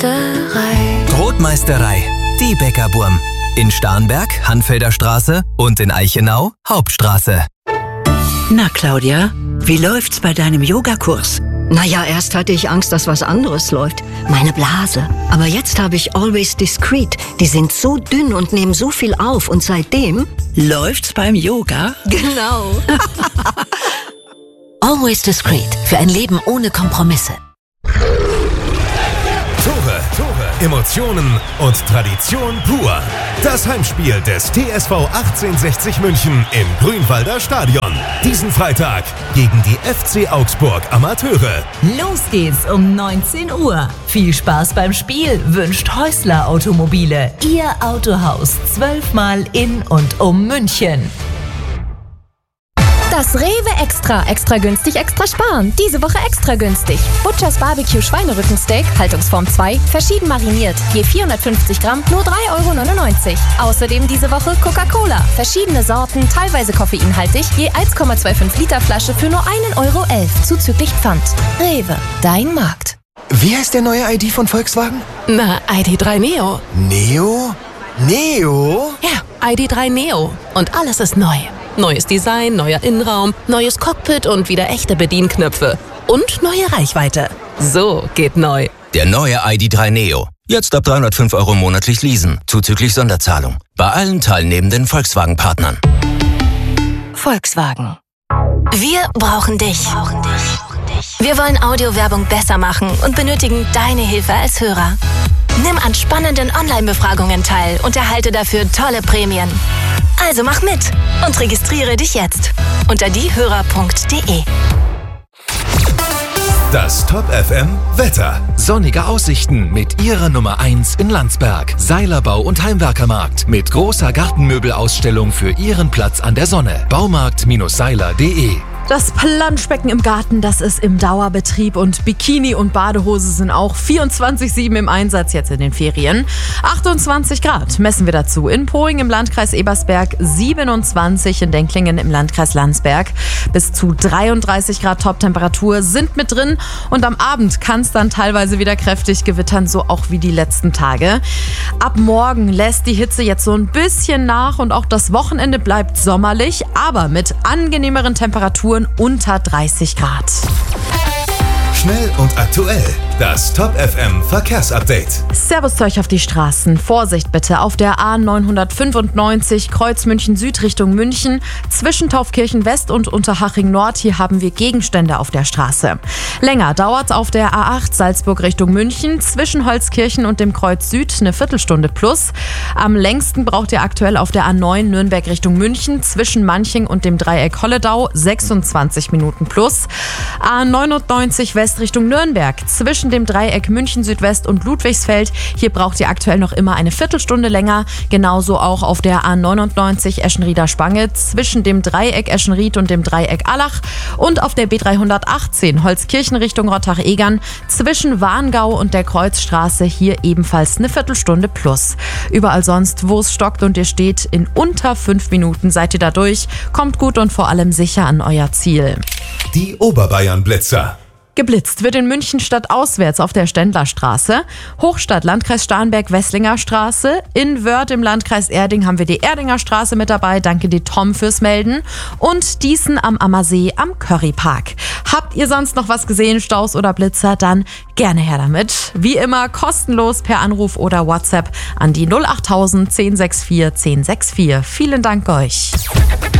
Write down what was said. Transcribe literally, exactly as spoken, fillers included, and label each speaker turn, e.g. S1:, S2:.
S1: Brotmeisterei.
S2: Brotmeisterei, die Bäckerburm. In Starnberg, Hanfelder Straße und in Eichenau, Hauptstraße.
S3: Na Claudia, wie läuft's bei deinem Yogakurs?
S4: Naja, erst hatte ich Angst, dass was anderes läuft. Meine Blase. Aber jetzt habe ich Always Discreet. Die sind so dünn und nehmen so viel auf. Und seitdem...
S3: Läuft's beim Yoga?
S4: Genau.
S5: Always Discreet. Für ein Leben ohne Kompromisse.
S6: Tore, Tore, Emotionen und Tradition pur. Das Heimspiel des T S V achtzehnhundertsechzig München im Grünwalder Stadion. Diesen Freitag gegen die F C Augsburg Amateure.
S7: Los geht's um neunzehn Uhr. Viel Spaß beim Spiel wünscht Häusler Automobile. Ihr Autohaus zwölfmal in und um München.
S8: Das Rewe Extra. Extra günstig, extra sparen. Diese Woche extra günstig. Butchers Barbecue Schweinerückensteak, Haltungsform zwei, verschieden mariniert. Je vierhundertfünfzig Gramm, nur drei Euro neunundneunzig. Außerdem diese Woche Coca-Cola. Verschiedene Sorten, teilweise koffeinhaltig, je eins Komma fünfundzwanzig Liter Flasche für nur ein Euro elf. Zuzüglich Pfand. Rewe, dein Markt.
S9: Wie heißt der neue I D von Volkswagen?
S10: Na, I D drei Neo.
S9: Neo? Neo?
S10: Ja, I D drei Neo. Und alles ist neu. Neues Design, neuer Innenraum, neues Cockpit und wieder echte Bedienknöpfe. Und neue Reichweite. So geht neu.
S11: Der neue I D drei Neo. Jetzt ab dreihundertfünf Euro monatlich leasen, zuzüglich Sonderzahlung. Bei allen teilnehmenden Volkswagen-Partnern.
S5: Volkswagen. Wir brauchen dich. Wir wollen Audiowerbung besser machen und benötigen deine Hilfe als Hörer. Nimm an spannenden Online-Befragungen teil und erhalte dafür tolle Prämien. Also mach mit und registriere dich jetzt unter diehörer punkt de.
S6: Das Top F M Wetter.
S12: Sonnige Aussichten mit ihrer Nummer eins in Landsberg. Seilerbau und Heimwerkermarkt mit großer Gartenmöbelausstellung für Ihren Platz an der Sonne. Baumarkt Seiler punkt de.
S13: Das Planschbecken im Garten, das ist im Dauerbetrieb und Bikini und Badehose sind auch vierundzwanzig sieben im Einsatz jetzt in den Ferien. achtundzwanzig Grad messen wir dazu. In Poing im Landkreis Ebersberg, siebenundzwanzig in Denklingen im Landkreis Landsberg. Bis zu dreiunddreißig Grad Toptemperatur sind mit drin und am Abend kann es dann teilweise wieder kräftig gewittern, so auch wie die letzten Tage. Ab morgen lässt die Hitze jetzt so ein bisschen nach und auch das Wochenende bleibt sommerlich, aber mit angenehmeren Temperaturen unter dreißig Grad.
S6: Schnell und aktuell. Das Top F M Verkehrsupdate.
S13: Servus zu euch auf die Straßen. Vorsicht bitte auf der A neunhundertfünfundneunzig Kreuz München Süd Richtung München. Zwischen Taufkirchen West und Unterhaching Nord. Hier haben wir Gegenstände auf der Straße. Länger dauert es auf der A acht Salzburg Richtung München. Zwischen Holzkirchen und dem Kreuz Süd eine Viertelstunde plus. Am längsten braucht ihr aktuell auf der A neun Nürnberg Richtung München. Zwischen Manching und dem Dreieck Holledau sechsundzwanzig Minuten plus. A neunundneunzig West Richtung Nürnberg. Zwischen dem Dreieck München Südwest und Ludwigsfeld. Hier braucht ihr aktuell noch immer eine Viertelstunde länger. Genauso auch auf der A neunundneunzig Eschenrieder Spange zwischen dem Dreieck Eschenried und dem Dreieck Allach. Und auf der B dreihundertachtzehn Holzkirchen Richtung Rottach-Egern zwischen Warngau und der Kreuzstraße hier ebenfalls eine Viertelstunde plus. Überall sonst, wo es stockt und ihr steht, in unter fünf Minuten seid ihr da durch. Kommt gut und vor allem sicher an euer Ziel.
S6: Die Oberbayern-Blitzer.
S13: Geblitzt wird in München stadtauswärts auf der Ständlerstraße, Hochstadt Landkreis Starnberg Wesslinger Straße, in Wörth im Landkreis Erding haben wir die Erdinger Straße mit dabei, danke dir Tom fürs Melden und Dießen am Ammersee am Currypark. Habt ihr sonst noch was gesehen, Staus oder Blitzer, dann gerne her damit. Wie immer kostenlos per Anruf oder WhatsApp an die null achttausend zehn sechs vier zehn sechs vier. Vielen Dank euch.